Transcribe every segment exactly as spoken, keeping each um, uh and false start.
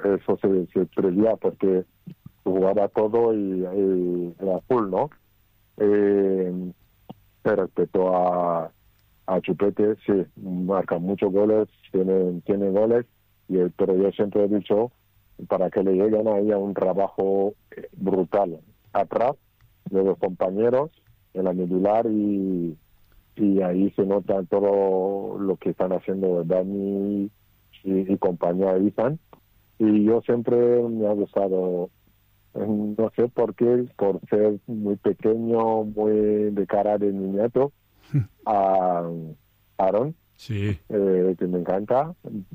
eso se, se preveía porque jugaba todo y, y era full, ¿no? Eh, respecto a, a Chupete, sí, marca muchos goles, tiene, tiene goles, y, pero yo siempre he dicho, para que le lleguen ahí a un trabajo brutal atrás de los compañeros en la medular, y, y ahí se nota todo lo que están haciendo Dani y, y compañía Ethan. Y yo siempre me ha gustado, no sé por qué, por ser muy pequeño, muy de cara de niñato, a Aaron, sí. eh, que me encanta.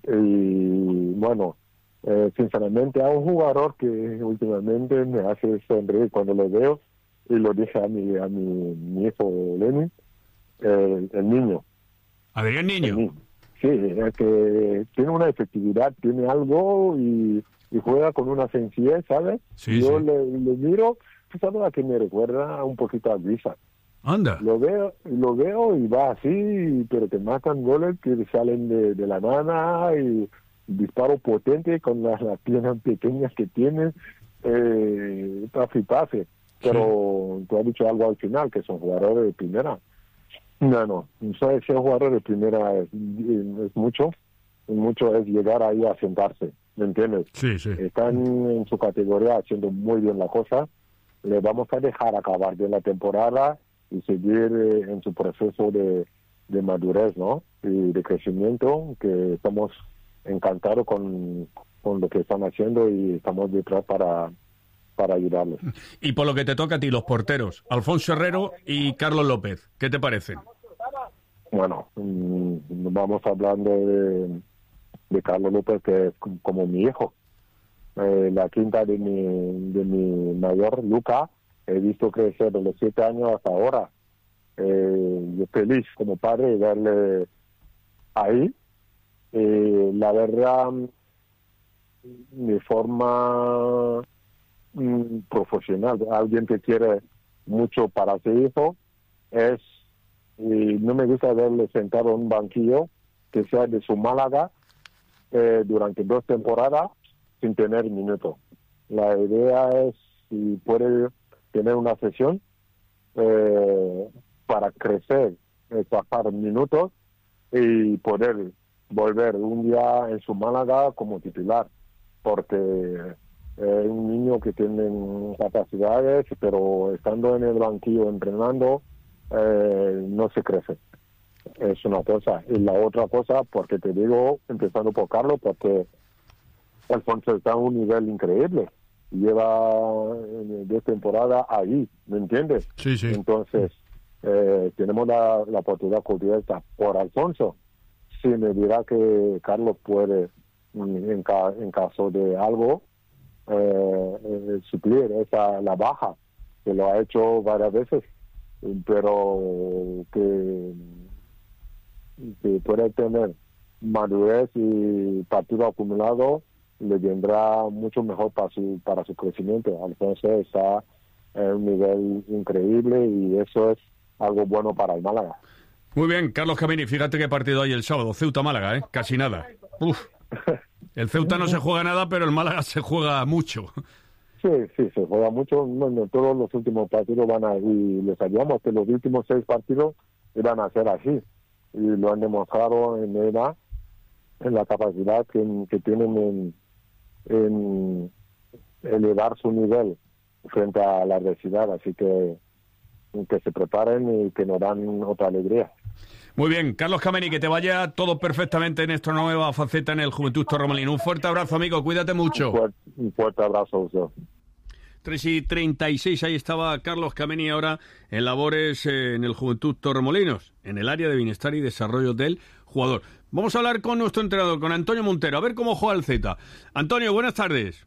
Y bueno, eh, sinceramente, a un jugador que últimamente me hace sonreír cuando lo veo, y lo dije a mi, a mi, mi hijo Lenny, eh, el niño. Adrián Niño. El niño. Sí, es que tiene una efectividad, tiene algo, y, y juega con una sencillez, ¿sabes? Sí, Yo sí. le, le miro, ¿tú sabes a que me recuerda un poquito a Guisa? Anda. Lo veo, lo veo y va así, pero te matan goles que salen de, de la nada, y disparo potente con las, las piernas pequeñas que tiene, eh, pase y pase. Pero sí, tú has dicho algo al final, que son jugadores de primera. No, no, ser jugador de primera es, es mucho, mucho es llegar ahí a sentarse, ¿me entiendes? Sí, sí. Están en su categoría haciendo muy bien la cosa, le vamos a dejar acabar bien la temporada y seguir eh, en su proceso de, de madurez, ¿no? Y de crecimiento, que estamos encantados con, con lo que están haciendo, y estamos detrás para, para ayudarles. Y por lo que te toca a ti, los porteros, Alfonso Herrero y Carlos López, ¿qué te parecen? Bueno, mmm, vamos hablando de, de Carlos López, que es como mi hijo. Eh, la quinta de mi, de mi mayor, Luca, he visto crecer de los siete años hasta ahora. Eh, yo feliz como padre de verle ahí. Eh, la verdad, de forma mm, profesional, alguien que quiere mucho para su hijo, es, y no me gusta verle sentado en un banquillo que sea de su Málaga eh, durante dos temporadas sin tener minutos. La idea es, si puede tener una sesión eh, para crecer, eh, pasar minutos y poder volver un día en su Málaga como titular, porque es eh, un niño que tiene capacidades, pero estando en el banquillo entrenando eh, no se crece. Es una cosa. Y la otra cosa, porque te digo, empezando por Carlos, porque Alfonso está a un nivel increíble, lleva de temporada ahí, ¿me entiendes? Sí, sí. Entonces eh, tenemos la, la oportunidad cubierta por Alfonso. Si me dirá que Carlos puede, en, ca, en caso de algo, eh, eh, suplir esa la baja, que lo ha hecho varias veces, pero que, que puede tener madurez y partido acumulado, le vendrá mucho mejor para su para su crecimiento. Alfonso está en un nivel increíble, y eso es algo bueno para el Málaga. Muy bien, Carlos Camini, fíjate qué partido hay el sábado, Ceuta-Málaga, ¿eh? Casi nada. Uf. El Ceuta no se juega nada, pero el Málaga se juega mucho. Sí, sí, se juega mucho. Bueno, todos los últimos partidos van a, y les sabíamos que los últimos seis partidos iban a ser así, y lo han demostrado en ENA, en la capacidad que, que tienen en, en elevar su nivel frente a la adversidad, así que que se preparen y que nos dan otra alegría. Muy bien, Carlos Camini, que te vaya todo perfectamente en esta nueva faceta en el Juventud Torremolinos. Un fuerte abrazo, amigo, cuídate mucho. Un fuerte, un fuerte abrazo a usted. tres y treinta y seis, ahí estaba Carlos Camini ahora en labores eh, en el Juventud Torremolinos, en el área de bienestar y desarrollo del jugador. Vamos a hablar con nuestro entrenador, con Antonio Montero, a ver cómo juega el Zeta. Antonio, buenas tardes.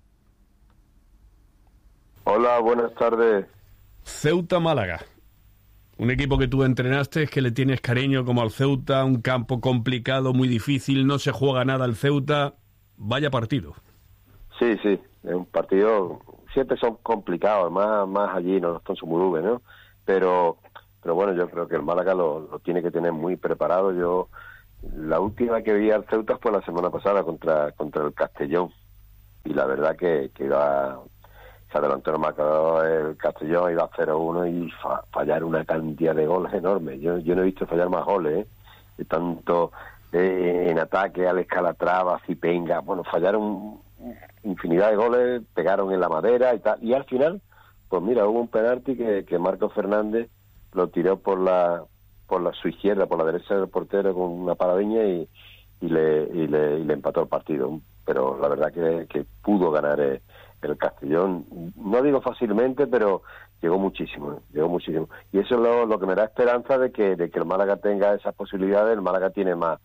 Hola, buenas tardes. Ceuta-Málaga. Un equipo que tú entrenaste, que le tienes cariño como al Ceuta, un campo complicado, muy difícil, no se juega nada al Ceuta. Vaya partido. Sí, sí, es un partido, siempre son complicados, más más allí, no están su Murube, ¿no? Pero pero bueno, yo creo que el Málaga lo, lo tiene que tener muy preparado. Yo, la última que vi al Ceuta fue la semana pasada contra contra el Castellón. y la verdad que, que iba, se adelantó el marcador el Castellón, iba cero uno y fa, fallar una cantidad de goles enormes. Yo, yo no he visto fallar más goles, ¿eh? De tanto eh, en ataque, Alex Calatrava, Cipenga, bueno, fallaron infinidad de goles, pegaron en la madera y tal, y al final, pues mira, hubo un penalti que, que Marcos Fernández lo tiró por la por la su izquierda, por la derecha del portero con una paradiña y, y, le, y, le, y le empató el partido. Pero la verdad que, que pudo ganar el, el Castellón, no digo fácilmente, pero llegó muchísimo, ¿eh? llegó muchísimo. Y eso es lo, lo que me da esperanza de que, de que el Málaga tenga esas posibilidades. El Málaga tiene más,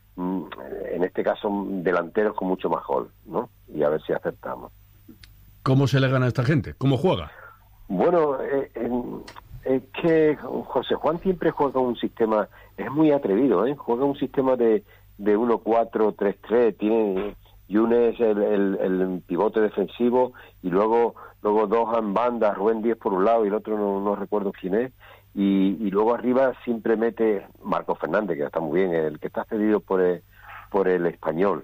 en este caso, delanteros con mucho más gol, ¿no? Y a ver si acertamos. ¿Cómo se le gana a esta gente? ¿Cómo juega? Bueno, eh, en, es que José Juan siempre juega un sistema, es muy atrevido, ¿eh? Juega un sistema de, de uno cuatro tres tres, tiene Yunes es el, el, el pivote defensivo y luego luego dos en banda, Rubén Díez por un lado y el otro no, no recuerdo quién es, y, y luego arriba siempre mete Marcos Fernández, que está muy bien, el que está cedido por el, por el Español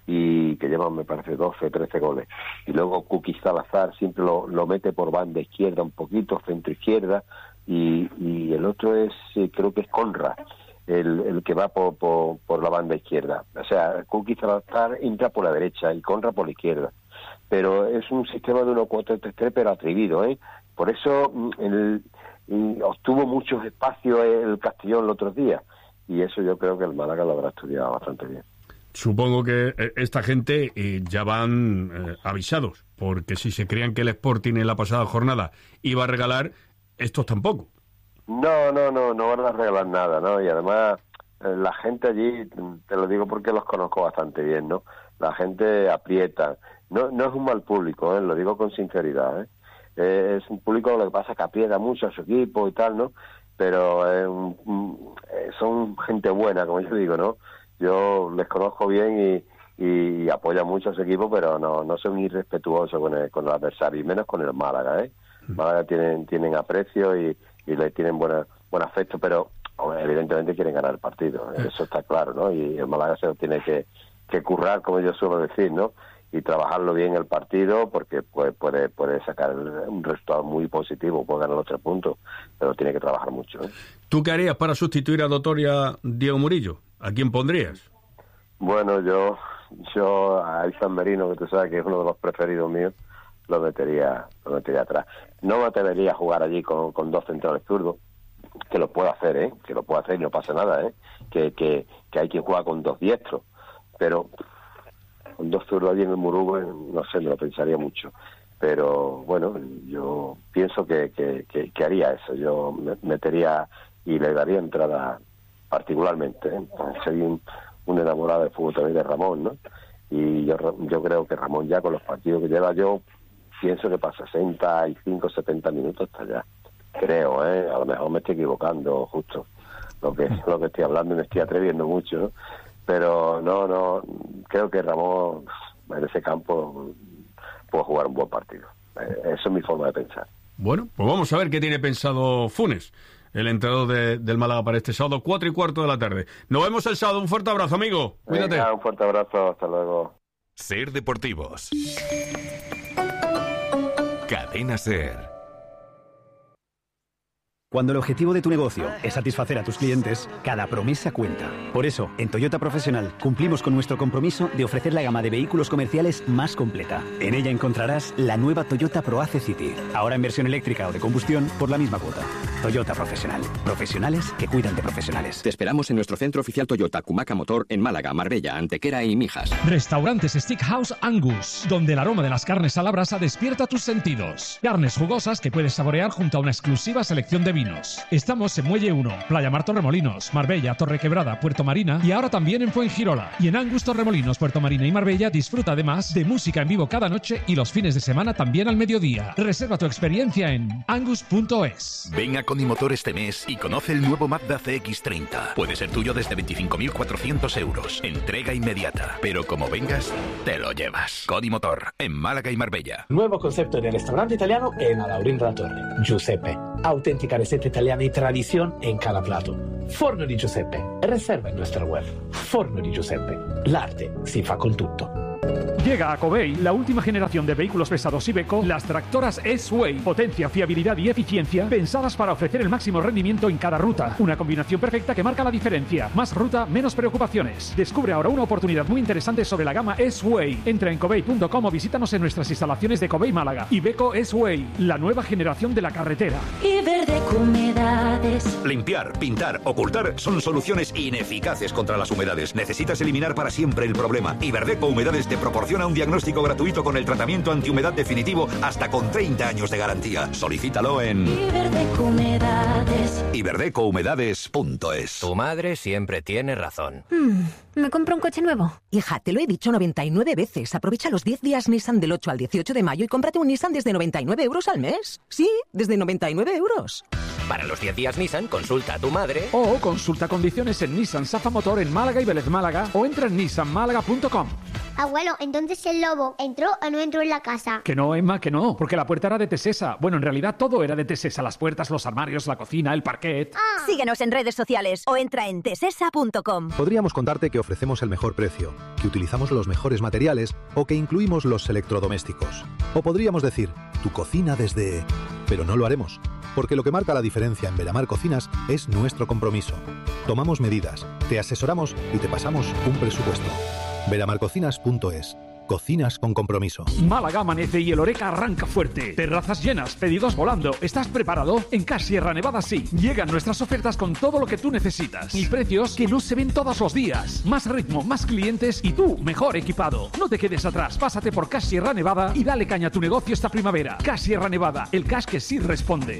y que lleva, me parece, doce, trece goles. Y luego Kuki Salazar siempre lo, lo mete por banda izquierda un poquito, centro izquierda, y, y el otro es, eh, creo que es Conrad, el, el que va por, por, por la banda izquierda. O sea, Kuki Salazar entra por la derecha y Conrad por la izquierda. Pero es un sistema de uno cuatro tres tres, pero atrevido, ¿eh? Por eso el, el, obtuvo muchos espacios el Castellón los otros días, y eso yo creo que el Málaga lo habrá estudiado bastante bien. Supongo que esta gente eh, ya van eh, avisados, porque si se creían que el Sporting en la pasada jornada iba a regalar, estos tampoco. No, no, no, no van a regalar nada, ¿no? Y además eh, la gente allí, te lo digo porque los conozco bastante bien, ¿no? La gente aprieta. No, no es un mal público, ¿eh? Lo digo con sinceridad, ¿eh? Eh, es un público, lo que pasa es que aprieta mucho a su equipo y tal, ¿no? Pero eh, un, eh, son gente buena, como yo digo, ¿no? Yo les conozco bien y, y apoyan mucho a su equipo, pero no, no son irrespetuosos con el, con el adversario, y menos con el Málaga, ¿eh? Málaga tienen, tienen aprecio y, y le tienen buena, buen afecto, pero evidentemente quieren ganar el partido, eso está claro, ¿no? Y el Málaga se lo tiene que, que currar, como yo suelo decir, ¿no? Y trabajarlo bien el partido, porque puede, puede, puede sacar un resultado muy positivo, puede ganar los tres puntos, pero tiene que trabajar mucho, ¿eh? ¿Tú qué harías para sustituir a Doctor y a Diego Murillo? ¿A quién pondrías? Bueno, yo yo a San Merino, que tú sabes que es uno de los preferidos míos, lo metería lo metería atrás. No me atrevería a jugar allí con, con dos centrales zurdos, que lo puedo hacer, ¿eh? Que lo puedo hacer y no pasa nada, ¿eh? Que, que, que hay quien juega con dos diestros, pero con dos zurdos allí en el Murube, no sé, me lo pensaría mucho. Pero bueno, yo pienso que, que, que, que haría eso. Yo me metería y le daría entrada particularmente, ¿eh? Soy un, un enamorado del fútbol también de Ramón, ¿no? Y yo, yo creo que Ramón ya con los partidos que lleva, yo pienso que para sesenta y cinco, setenta minutos está ya. Creo, ¿eh? A lo mejor me estoy equivocando justo. Lo que, lo que estoy hablando y me estoy atreviendo mucho, ¿no? Pero no, no, creo que Ramón en ese campo puede jugar un buen partido. Eso es mi forma de pensar. Bueno, pues vamos a ver qué tiene pensado Funes, el entrenador de, del Málaga, para este sábado, cuatro y cuarto de la tarde. Nos vemos el sábado. Un fuerte abrazo, amigo. Cuídate. Venga, un fuerte abrazo. Hasta luego. Ser Deportivos. Cadena Ser. Cuando el objetivo de tu negocio es satisfacer a tus clientes, cada promesa cuenta. Por eso, en Toyota Profesional cumplimos con nuestro compromiso de ofrecer la gama de vehículos comerciales más completa. En ella encontrarás la nueva Toyota ProAce City, ahora en versión eléctrica o de combustión por la misma cuota. Toyota Profesional. Profesionales que cuidan de profesionales. Te esperamos en nuestro centro oficial Toyota Cumaca Motor en Málaga, Marbella, Antequera y Mijas. Restaurantes Steakhouse Angus, donde el aroma de las carnes a la brasa despierta tus sentidos. Carnes jugosas que puedes saborear junto a una exclusiva selección de vinos. Estamos en Muelle uno, Playa Mar Torremolinos, Marbella, Torrequebrada, Puerto Marina y ahora también en Fuengirola. Y en Angus Torremolinos, Puerto Marina y Marbella disfruta además de música en vivo cada noche y los fines de semana también al mediodía. Reserva tu experiencia en angus punto es. Ven a Conimotor este mes y conoce el nuevo Mazda C X treinta. Puede ser tuyo desde veinticinco mil cuatrocientos euros. Entrega inmediata. Pero como vengas, te lo llevas. Conimotor, en Málaga y Marbella. Nuevo concepto de restaurante italiano en Alaurín de la Torre. Giuseppe. Auténtica receta italiana y tradición en cada plato. Forno di Giuseppe. Reserva en nuestra web. Forno di Giuseppe. L'arte si fa con tutto. Llega a Covey la última generación de vehículos pesados Iveco, las tractoras S-Way. Potencia, fiabilidad y eficiencia pensadas para ofrecer el máximo rendimiento en cada ruta. Una combinación perfecta que marca la diferencia. Más ruta, menos preocupaciones. Descubre ahora una oportunidad muy interesante sobre la gama S-Way. Entra en covey punto com o visítanos en nuestras instalaciones de Covey Málaga. Iveco S-Way, la nueva generación de la carretera. Iberdeco Humedades. Limpiar, pintar, ocultar son soluciones ineficaces contra las humedades. Necesitas eliminar para siempre el problema. Iberdeco Humedades te proporciona un diagnóstico gratuito con el tratamiento antihumedad definitivo hasta con treinta años de garantía. Solicítalo en Iberdeco Humedades. iberdeco humedades punto es. Tu madre siempre tiene razón. Mm, ¿Me compro un coche nuevo? Hija, te lo he dicho noventa y nueve veces. Aprovecha los diez días Nissan del ocho al dieciocho de mayo y cómprate un Nissan desde noventa y nueve euros al mes. Sí, desde noventa y nueve euros. Para los diez días Nissan, consulta a tu madre. O consulta condiciones en Nissan Safa Motor en Málaga y Vélez Málaga o entra en nissan málaga punto com. Abuelo, entonces el lobo ¿entró o no entró en la casa? Que no, Emma, que no, porque la puerta era de Tesesa. Bueno, en realidad todo era de Tesesa. Las puertas, los armarios, la cocina, el parquet. Ah. Síguenos en redes sociales o entra en tesesa punto com. Podríamos contarte que ofrecemos el mejor precio, que utilizamos los mejores materiales o que incluimos los electrodomésticos. O podríamos decir, tu cocina desde... Pero no lo haremos, porque lo que marca la diferencia en Veramar Cocinas es nuestro compromiso. Tomamos medidas, te asesoramos y te pasamos un presupuesto. veramar cocinas punto es. Cocinas con compromiso. Málaga amanece y el Oreca arranca fuerte. Terrazas llenas, pedidos volando. ¿Estás preparado? En Cash Sierra Nevada sí. Llegan nuestras ofertas con todo lo que tú necesitas. Y precios que no se ven todos los días. Más ritmo, más clientes y tú mejor equipado. No te quedes atrás. Pásate por Cash Sierra Nevada y dale caña a tu negocio esta primavera. Cash Sierra Nevada, el cash que sí responde.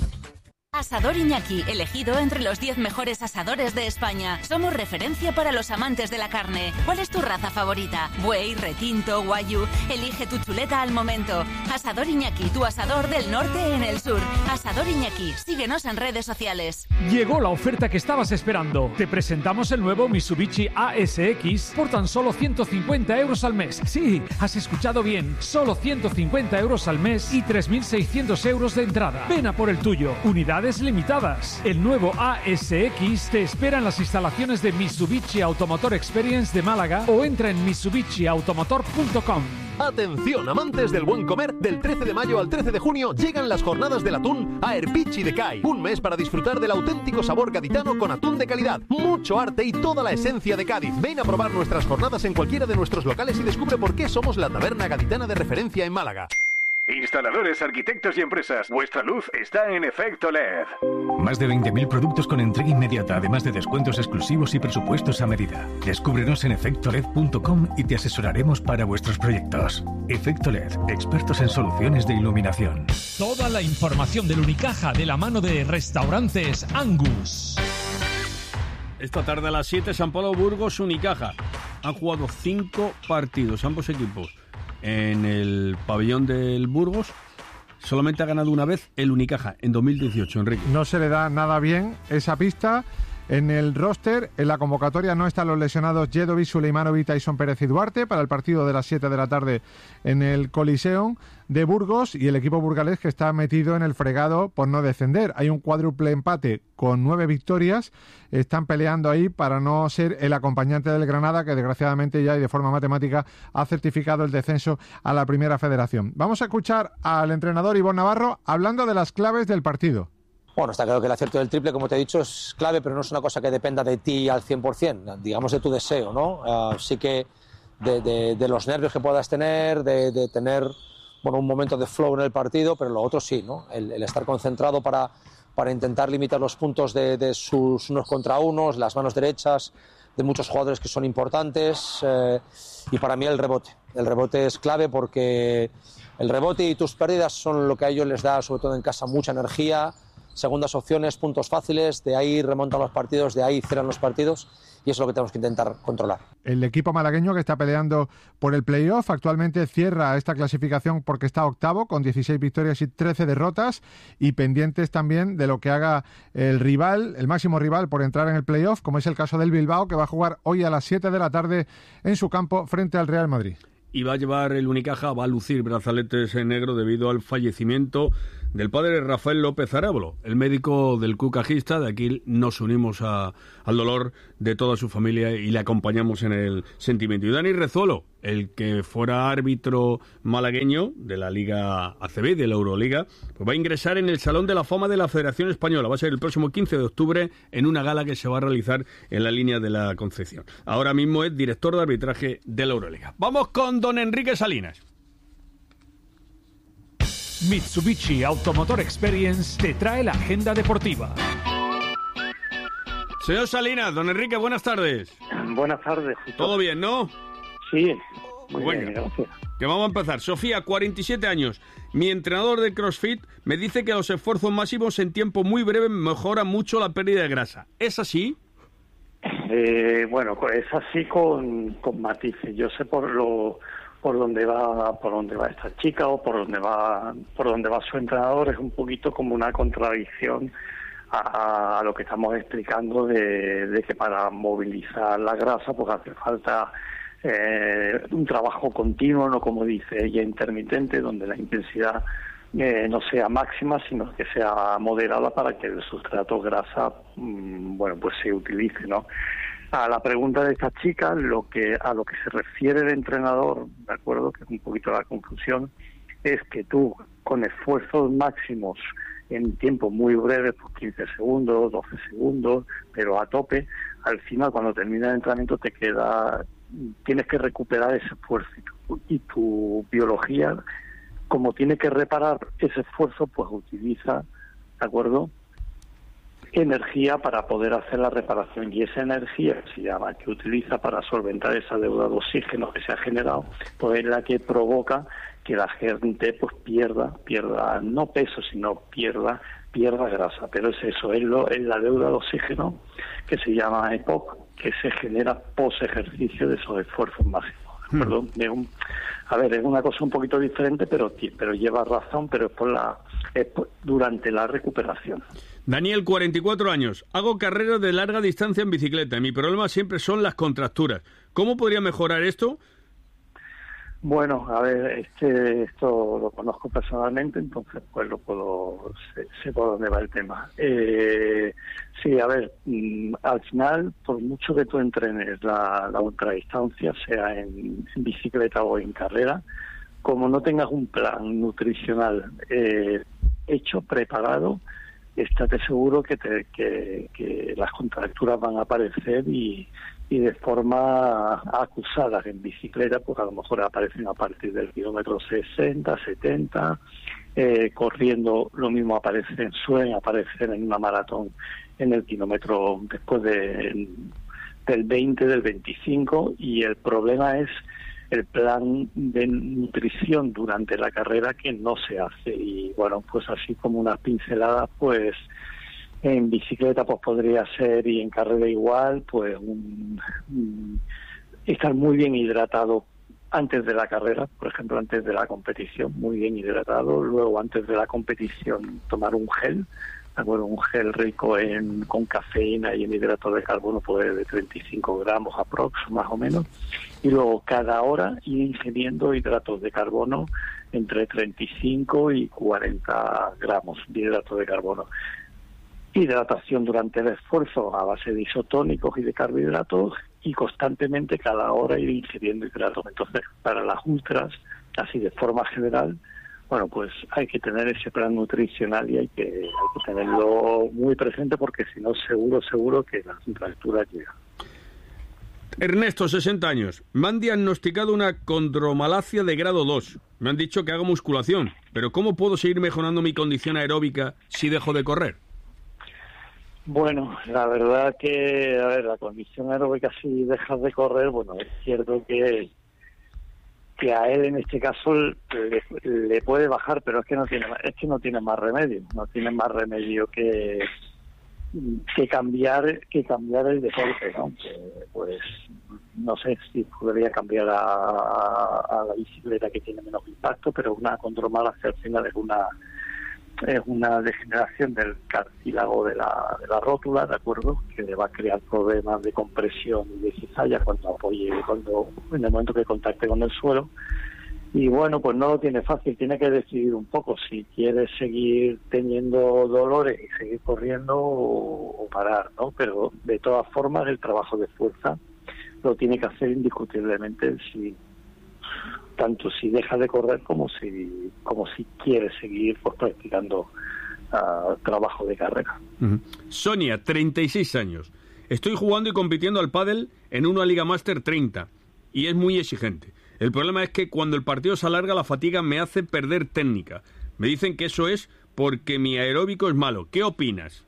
Asador Iñaki, elegido entre los diez mejores asadores de España. Somos referencia para los amantes de la carne. ¿Cuál es tu raza favorita? Buey, retinto, guayú. Elige tu chuleta al momento. Asador Iñaki, tu asador del norte en el sur. Asador Iñaki, síguenos en redes sociales. Llegó la oferta que estabas esperando. Te presentamos el nuevo Mitsubishi A S X por tan solo ciento cincuenta euros al mes. Sí, has escuchado bien. Solo ciento cincuenta euros al mes y tres mil seiscientos euros de entrada. Ven a por el tuyo. Unidades limitadas. El nuevo A S X te espera en las instalaciones de Mitsubishi Automotor Experience de Málaga o entra en mitsubishi automotor punto com. Atención, amantes del buen comer, del trece de mayo al trece de junio llegan las jornadas del atún a Erpichi de Cai. Un mes para disfrutar del auténtico sabor gaditano con atún de calidad, mucho arte y toda la esencia de Cádiz. Ven a probar nuestras jornadas en cualquiera de nuestros locales y descubre por qué somos la taberna gaditana de referencia en Málaga. Instaladores, arquitectos y empresas, vuestra luz está en Efecto L E D. Más de veinte mil productos con entrega inmediata, además de descuentos exclusivos y presupuestos a medida. Descúbrenos en efecto led punto com y te asesoraremos para vuestros proyectos. Efecto L E D, expertos en soluciones de iluminación. Toda la información del Unicaja de la mano de Restaurantes Angus. Esta tarde a las siete, San Pablo Burgos Unicaja. Han jugado cinco partidos, ambos equipos. En el pabellón del Burgos solamente ha ganado una vez el Unicaja en dos mil dieciocho, Enrique. No se le da nada bien esa pista. En el roster, en la convocatoria no están los lesionados Jedovic, Suleimanovic, Tyson Pérez y Duarte para el partido de las siete de la tarde en el Coliseum de Burgos y el equipo burgalés que está metido en el fregado por no descender. Hay un cuádruple empate con nueve victorias. Están peleando ahí para no ser el acompañante del Granada, que desgraciadamente ya y de forma matemática ha certificado el descenso a la Primera Federación. Vamos a escuchar al entrenador Ivonne Navarro hablando de las claves del partido. Bueno, está claro que el acierto del triple, como te he dicho, es clave, pero no es una cosa que dependa de ti al cien por ciento, digamos de tu deseo, ¿no? Uh, sí que de, de, de los nervios que puedas tener, de, de tener bueno, un momento de flow en el partido, pero lo otro sí, ¿no? El, el estar concentrado para, para intentar limitar los puntos de, de sus unos contra unos, las manos derechas de muchos jugadores que son importantes, eh, y para mí el rebote. El rebote es clave porque el rebote y tus pérdidas son lo que a ellos les da, sobre todo en casa, mucha energía. Segundas opciones, puntos fáciles, de ahí remontan los partidos, de ahí cierran los partidos y eso es lo que tenemos que intentar controlar. El equipo malagueño que está peleando por el playoff actualmente cierra esta clasificación porque está octavo con dieciséis victorias y trece derrotas y pendientes también de lo que haga el rival, el máximo rival por entrar en el playoff, como es el caso del Bilbao, que va a jugar hoy a las siete de la tarde en su campo frente al Real Madrid. Y va a llevar el Unicaja, va a lucir brazaletes en negro debido al fallecimiento del padre Rafael López Arábolo, el médico del cucajista. De aquí nos unimos a, al dolor de toda su familia y le acompañamos en el sentimiento. Y Dani Rezuelo, el que fuera árbitro malagueño de la Liga A C B, de la Euroliga, pues va a ingresar en el Salón de la Fama de la Federación Española. Va a ser el próximo quince de octubre en una gala que se va a realizar en la línea de la Concepción. Ahora mismo es director de arbitraje de la Euroliga. Vamos con don Enrique Salinas. Mitsubishi Automotor Experience te trae la agenda deportiva. Señor Salinas, don Enrique, buenas tardes. Buenas tardes. Justo. ¿Todo bien, no? Sí, muy bueno, bien, gracias. Que vamos a empezar. Sofía, cuarenta y siete años. Mi entrenador de CrossFit me dice que los esfuerzos máximos en tiempo muy breve mejoran mucho la pérdida de grasa. ¿Es así? Eh, bueno, es así con, con matices. Yo sé por lo por dónde va por dónde va esta chica o por dónde va por dónde va su entrenador. Es un poquito como una contradicción a, a lo que estamos explicando de, de que para movilizar la grasa pues hace falta eh, un trabajo continuo, no como dice ella, intermitente, donde la intensidad eh, no sea máxima, sino que sea moderada para que el sustrato grasa mmm, bueno pues se utilice, ¿no? A la pregunta de esta chica, lo que a lo que se refiere el entrenador, de acuerdo, que es un poquito la conclusión, es que tú con esfuerzos máximos en tiempo muy breve, pues quince segundos, doce segundos, pero a tope, al final cuando termina el entrenamiento te queda, tienes que recuperar ese esfuerzo y tu, y tu biología, como tiene que reparar ese esfuerzo, pues utiliza, ¿de acuerdo?, energía para poder hacer la reparación, y esa energía que se llama, que utiliza para solventar esa deuda de oxígeno que se ha generado, pues es la que provoca que la gente pues pierda, pierda no peso, sino pierda, pierda grasa. Pero es eso, es, lo, es la deuda de oxígeno que se llama E P O C, que se genera pos ejercicio de esos esfuerzos máximos. ¿De acuerdo? De un, a ver, es una cosa un poquito diferente, pero pero lleva razón, pero es por la es por, durante la recuperación. Daniel, cuarenta y cuatro años. Hago carreras de larga distancia en bicicleta. Mi problema siempre son las contracturas. ¿Cómo podría mejorar esto? Bueno, a ver, este, esto lo conozco personalmente, entonces pues lo puedo, sé, sé por dónde va el tema. Eh, sí, a ver, mmm, al final, por mucho que tú entrenes la, la ultradistancia, sea en, en bicicleta o en carrera, como no tengas un plan nutricional eh, hecho, preparado, estate seguro que, te, que, que las contracturas van a aparecer y, y de forma acusada. En bicicleta, pues a lo mejor aparecen a partir del kilómetro sesenta, setenta, eh, corriendo lo mismo aparecen, suelen aparecer en una maratón en el kilómetro después de, del veinte, del veinticinco, y el problema es el plan de nutrición durante la carrera que no se hace. Y bueno, pues así como unas pinceladas, pues en bicicleta pues podría ser, y en carrera igual, pues un, un, estar muy bien hidratado antes de la carrera, por ejemplo antes de la competición, muy bien hidratado. Luego antes de la competición tomar un gel, ¿de acuerdo? Un gel rico en con cafeína y en hidrato de carbono, pues de treinta y cinco gramos aprox, más o menos. Y luego cada hora ir ingiriendo hidratos de carbono entre treinta y cinco y cuarenta gramos de hidrato de carbono. Hidratación durante el esfuerzo a base de isotónicos y de carbohidratos, y constantemente cada hora ir ingiriendo hidratos. Entonces, para las ultras, así de forma general, bueno, pues hay que tener ese plan nutricional y hay que, hay que tenerlo muy presente, porque si no, seguro, seguro que las contracturas llegan. Ernesto, sesenta años. Me han diagnosticado una condromalacia de grado dos. Me han dicho que hago musculación, pero ¿cómo puedo seguir mejorando mi condición aeróbica si dejo de correr? Bueno, la verdad que, a ver, la condición aeróbica, si dejas de correr, bueno, es cierto que que a él en este caso le, le puede bajar, pero es que no tiene es que no tiene más remedio, no tiene más remedio que que cambiar que cambiar el deporte, ¿no? Que, pues no sé si podría cambiar a, a, a la bicicleta, que tiene menos impacto, pero una condromalacia al final es una es una degeneración del cartílago de la, de la rótula, ¿de acuerdo?, que le va a crear problemas de compresión y de cizalla cuando apoye, cuando en el momento que contacte con el suelo. Y bueno, pues no lo tiene fácil, tiene que decidir un poco si quiere seguir teniendo dolores y seguir corriendo o, o parar, ¿no? Pero de todas formas el trabajo de fuerza lo tiene que hacer indiscutiblemente si, tanto si deja de correr como si como si quiere seguir pues practicando uh, trabajo de carrera. Uh-huh. Sonia, treinta y seis años. Estoy jugando y compitiendo al pádel en una Liga Master treinta y es muy exigente. El problema es que cuando el partido se alarga, la fatiga me hace perder técnica. Me dicen que eso es porque mi aeróbico es malo. ¿Qué opinas?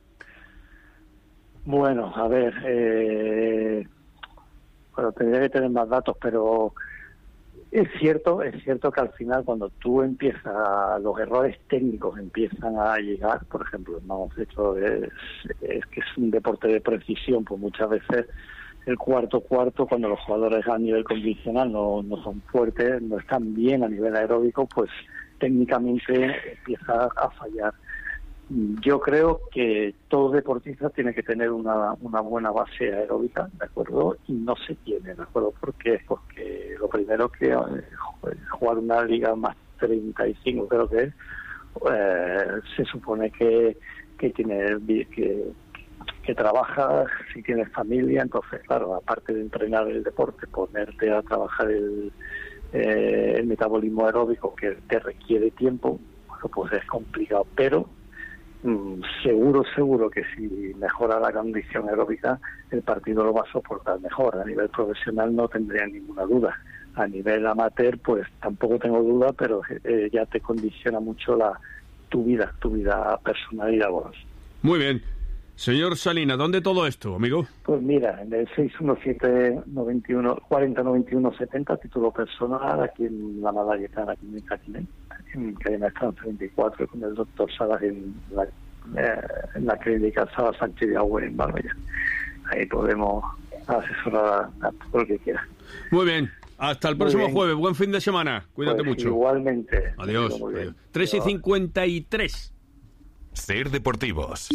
Bueno, a ver, eh, bueno, tendría que tener más datos, pero es cierto, es cierto que al final cuando tú empiezas, los errores técnicos empiezan a llegar, por ejemplo, el baloncesto es, es que es un deporte de precisión, pues muchas veces el cuarto cuarto, cuando los jugadores a nivel condicional no, no son fuertes, no están bien a nivel aeróbico, pues técnicamente empieza a fallar. Yo creo que todo deportista tiene que tener una, una buena base aeróbica, ¿de acuerdo? Y no se tiene, ¿de acuerdo? ¿Por qué? Porque lo primero que eh, jugar una liga más treinta y cinco creo que es, eh, se supone que, que tiene que, que trabajas, si tienes familia, entonces claro, aparte de entrenar el deporte, ponerte a trabajar el, eh, el metabolismo aeróbico que te requiere tiempo, bueno, pues es complicado, pero seguro, seguro que si mejora la condición aeróbica, el partido lo va a soportar mejor. A nivel profesional no tendría ninguna duda. A nivel amateur, pues tampoco tengo duda, pero eh, ya te condiciona mucho la tu vida, tu vida personal y laboral. Muy bien. Señor Salinas, ¿dónde todo esto, amigo? Pues mira, en el seis uno siete, noventa y uno, cuarenta noventa y uno setenta, título personal, aquí en la Malaguetana, aquí en Caquiné, en calle Maestranza treinta y cuatro, con el doctor Salas en la, eh, en la clínica Salas Sánchez de Agüe en Marbella. Ahí podemos asesorar a, a todo lo que quiera. Muy bien. Hasta el próximo jueves. Buen fin de semana. Cuídate pues mucho. Igualmente. Adiós. Adiós. tres y cincuenta y tres. Ser Deportivos.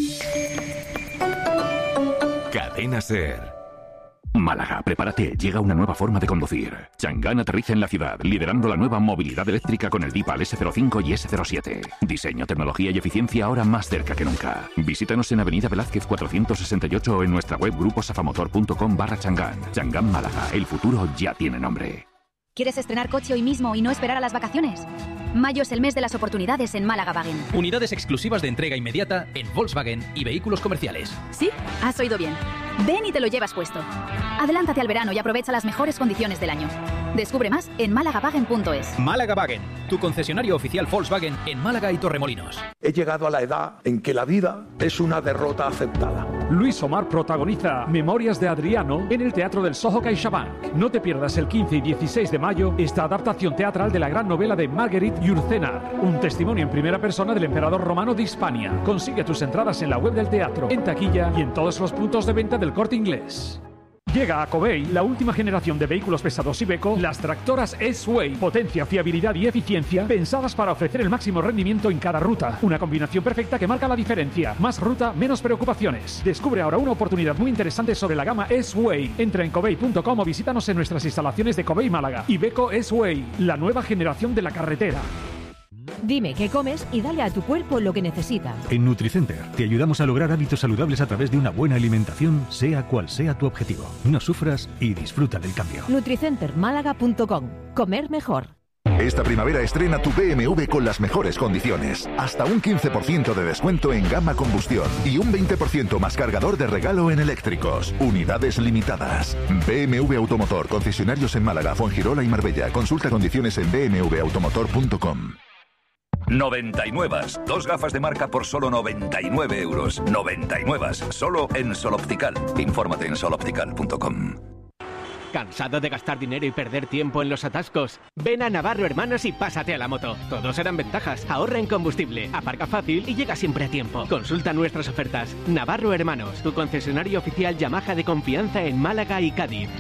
Cadena Ser. Málaga, prepárate, llega una nueva forma de conducir. Changán aterriza en la ciudad, liderando la nueva movilidad eléctrica con el Deepal ese cero cinco y ese cero siete. Diseño, tecnología y eficiencia ahora más cerca que nunca. Visítanos en Avenida Velázquez cuatrocientos sesenta y ocho o en nuestra web gruposafamotor.com barra Changán. Changán Málaga, el futuro ya tiene nombre. ¿Quieres estrenar coche hoy mismo y no esperar a las vacaciones? Mayo es el mes de las oportunidades en Málaga Wagen. Unidades exclusivas de entrega inmediata en Volkswagen y vehículos comerciales. ¿Sí? Has oído bien. Ven y te lo llevas puesto. Adelántate al verano y aprovecha las mejores condiciones del año. Descubre más en málaga wagen punto es. Málaga Wagen, tu concesionario oficial Volkswagen en Málaga y Torremolinos. He llegado a la edad en que la vida es una derrota aceptada. Luis Omar protagoniza Memorias de Adriano en el Teatro del Soho CaixaBank. No te pierdas el quince y dieciséis de mayo esta adaptación teatral de la gran novela de Marguerite Yourcenar, un testimonio en primera persona del emperador romano de Hispania. Consigue tus entradas en la web del teatro, en taquilla y en todos los puntos de venta del Corte Inglés. Llega a Covey la última generación de vehículos pesados Iveco, las tractoras S-Way. Potencia, fiabilidad y eficiencia pensadas para ofrecer el máximo rendimiento en cada ruta. Una combinación perfecta que marca la diferencia. Más ruta, menos preocupaciones. Descubre ahora una oportunidad muy interesante sobre la gama S-Way. Entra en covey punto com o visítanos en nuestras instalaciones de Covey Málaga. Iveco S-Way, la nueva generación de la carretera. Dime qué comes y dale a tu cuerpo lo que necesita. En Nutricenter te ayudamos a lograr hábitos saludables a través de una buena alimentación, sea cual sea tu objetivo. No sufras y disfruta del cambio. Nutricenter málaga punto com. Comer mejor. Esta primavera estrena tu B M W con las mejores condiciones. Hasta un quince por ciento de descuento en gama combustión y un veinte por ciento más cargador de regalo en eléctricos. Unidades limitadas. B M W Automotor, concesionarios en Málaga, Fuengirola y Marbella. Consulta condiciones en b m w automotor punto com. noventa y nueve. Dos gafas de marca por solo noventa y nueve euros. noventa y nueve. Solo en Sol Optical. Infórmate en sol optical punto com. ¿Cansado de gastar dinero y perder tiempo en los atascos? Ven a Navarro Hermanos y pásate a la moto. Todos serán ventajas. Ahorra en combustible, aparca fácil y llega siempre a tiempo. Consulta nuestras ofertas. Navarro Hermanos, tu concesionario oficial Yamaha de confianza en Málaga y Cádiz.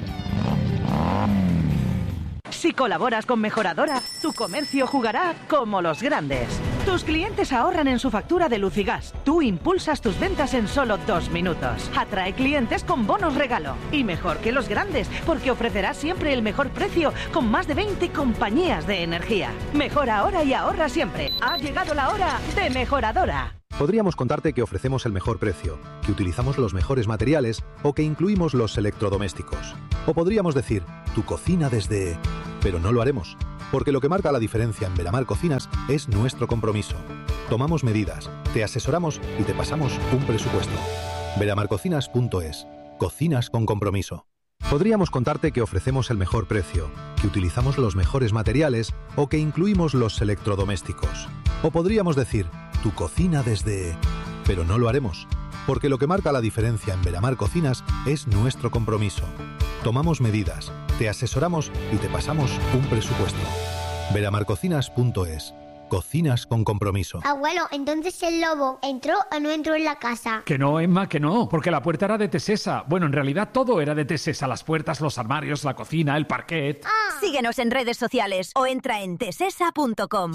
Si colaboras con Mejoradora, tu comercio jugará como los grandes. Tus clientes ahorran en su factura de luz y gas. Tú impulsas tus ventas en solo dos minutos. Atrae clientes con bonos regalo. Y mejor que los grandes, porque ofrecerás siempre el mejor precio con más de veinte compañías de energía. Mejora ahora y ahorra siempre. Ha llegado la hora de Mejoradora. Podríamos contarte que ofrecemos el mejor precio, que utilizamos los mejores materiales o que incluimos los electrodomésticos. O podríamos decir, tu cocina desde... Pero no lo haremos, porque lo que marca la diferencia en Veramar Cocinas es nuestro compromiso. Tomamos medidas, te asesoramos y te pasamos un presupuesto. veramarcocinas punto es. Cocinas con compromiso. Podríamos contarte que ofrecemos el mejor precio, que utilizamos los mejores materiales o que incluimos los electrodomésticos. O podríamos decir, tu cocina desde... Pero no lo haremos, porque lo que marca la diferencia en Veramar Cocinas es nuestro compromiso. Tomamos medidas, te asesoramos y te pasamos un presupuesto. veramarcocinas punto es. Cocinas con compromiso. Abuelo, entonces el lobo entró o no entró en la casa. Que no, Emma, que no, porque la puerta era de Tesesa. Bueno, en realidad todo era de Tesesa, las puertas, los armarios, la cocina, el parquet. Ah. Síguenos en redes sociales o entra en tesesa punto com.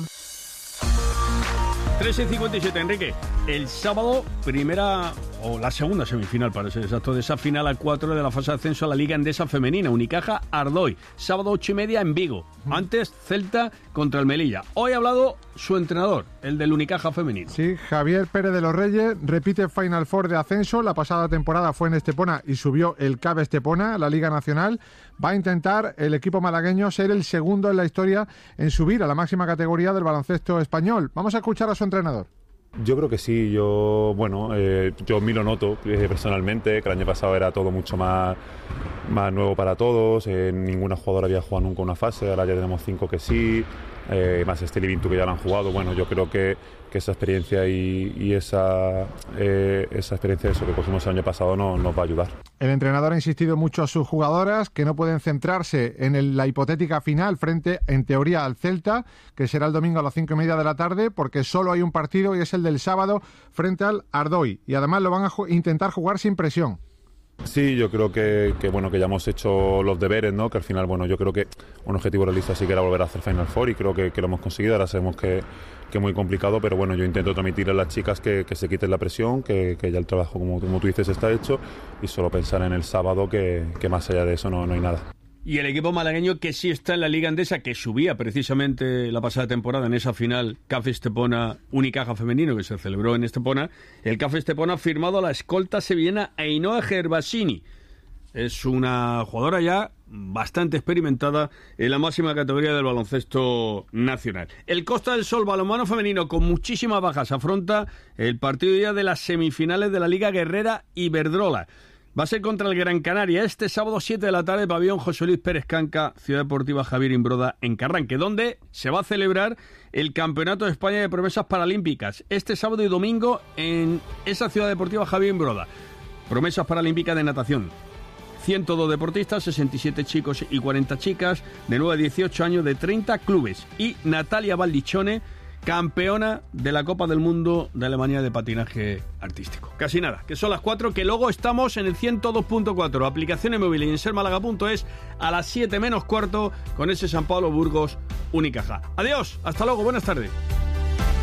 tres y cincuenta y siete, Enrique. El sábado, primera o la segunda semifinal, para ser exacto, de esa final a cuatro de la fase de ascenso a la Liga Endesa Femenina, Unicaja Ardoy. Sábado ocho y media en Vigo. Antes, Celta contra el Melilla. Hoy ha hablado su entrenador, el del Unicaja Femenino. Sí, Javier Pérez de los Reyes repite Final Four de ascenso. La pasada temporada fue en Estepona y subió el C A B Estepona, la Liga Nacional. Va a intentar el equipo malagueño ser el segundo en la historia en subir a la máxima categoría del baloncesto español. Vamos a escuchar a su entrenador. Yo creo que sí, yo, bueno, eh, yo me lo noto eh, personalmente, que el año pasado era todo mucho más, más nuevo para todos, eh, ninguna jugadora había jugado nunca una fase, ahora ya tenemos cinco que sí, eh, más este Livintu que ya lo han jugado. Bueno, yo creo que, que esa experiencia y, y esa, eh, esa experiencia de eso que cogimos el año pasado no, nos va a ayudar. El entrenador ha insistido mucho a sus jugadoras que no pueden centrarse en el, la hipotética final frente, en teoría, al Celta, que será el domingo a las cinco y media de la tarde, porque solo hay un partido y es el del sábado frente al Ardoy. Y además lo van a ju- intentar jugar sin presión. Sí, yo creo que, que bueno que ya hemos hecho los deberes, ¿no? Que al final, bueno, yo creo que un objetivo realista sí que era volver a hacer Final Four y creo que, que lo hemos conseguido. Ahora sabemos que, que es muy complicado, pero bueno, yo intento transmitir a las chicas que, que se quiten la presión, que, que ya el trabajo, como, como tú dices, está hecho y solo pensar en el sábado, que, que más allá de eso no, no hay nada. Y el equipo malagueño que sí está en la Liga Endesa, que subía precisamente la pasada temporada en esa final C A F Estepona Unicaja Femenino que se celebró en Estepona. El C A F Estepona ha firmado a la escolta sevillana Ainhoa Gervasini. Es una jugadora ya bastante experimentada en la máxima categoría del baloncesto nacional. El Costa del Sol balonmano femenino con muchísimas bajas afronta el partido ya de las semifinales de la Liga Guerrera Iberdrola. Va a ser contra el Gran Canaria este sábado siete de la tarde, pabellón José Luis Pérez Canca, Ciudad Deportiva Javier Imbroda en Carranque, donde se va a celebrar el Campeonato de España de Promesas Paralímpicas este sábado y domingo en esa Ciudad Deportiva Javier Imbroda. Promesas Paralímpicas de natación. ciento dos deportistas, sesenta y siete chicos y cuarenta chicas, de nueve a dieciocho años, de treinta clubes. Y Natalia Baldichone, campeona de la Copa del Mundo de Alemania de patinaje artístico. Casi nada, que son las cuatro, que luego estamos en el ciento dos punto cuatro, aplicaciones móviles y en ser málaga punto es a las siete menos cuarto con ese San Pablo Burgos Unicaja. Adiós, hasta luego, buenas tardes.